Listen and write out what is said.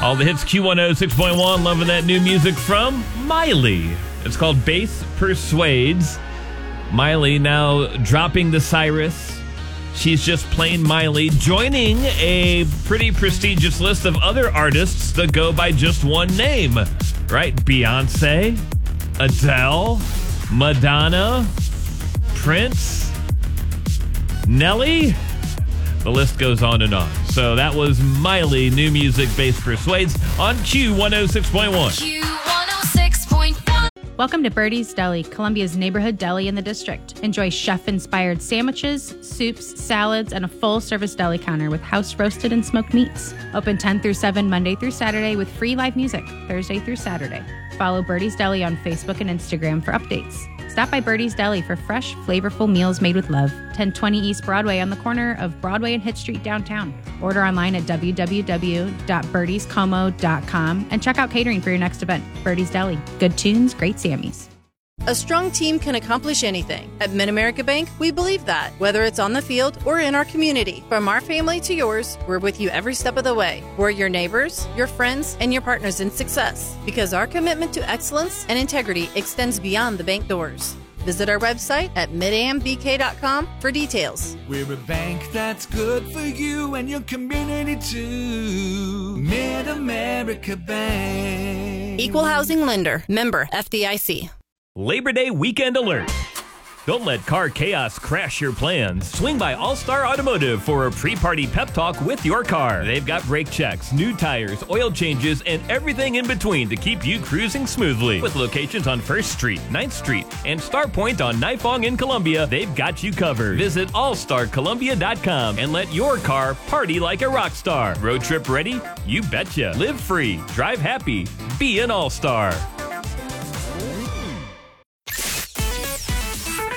All the hits, Q106.1. Loving that new music from Miley. It's called Bass Persuades. Miley now dropping the Cyrus. She's just plain Miley, joining a pretty prestigious list of other artists that go by just one name, right? Beyonce, Adele, Madonna, Prince, Nelly. The list goes on and on. So that was Miley, new music, Bass Persuades on Q106.1. Q106.1. Welcome to Birdie's Deli, Columbia's neighborhood deli in the district. Enjoy chef-inspired sandwiches, soups, salads, and a full-service deli counter with house-roasted and smoked meats. Open 10 through 7 Monday through Saturday with free live music Thursday through Saturday. Follow Birdie's Deli on Facebook and Instagram for updates. Stop by Birdie's Deli for fresh, flavorful meals made with love. 1020 East Broadway on the corner of Broadway and Hitt Street downtown. Order online at www.birdiescomo.com and check out catering for your next event. Birdie's Deli. Good tunes, great Sammys. A strong team can accomplish anything. At Mid-America Bank, we believe that, whether it's on the field or in our community. From our family to yours, we're with you every step of the way. We're your neighbors, your friends, and your partners in success, because our commitment to excellence and integrity extends beyond the bank doors. Visit our website at midambk.com for details. We're a bank that's good for you and your community too. Mid-America Bank. Equal housing lender. Member FDIC. Labor Day weekend alert. Don't let car chaos crash your plans. Swing by All Star Automotive for a pre-party pep talk with your car. They've got brake checks, new tires, oil changes, and everything in between to keep you cruising smoothly. With locations on 1st Street, 9th Street, and Star Point on Nifong in Columbia, they've got you covered. Visit allstarcolumbia.com and let your car party like a rock star. Road trip ready? You betcha. Live free, drive happy, be an all-star.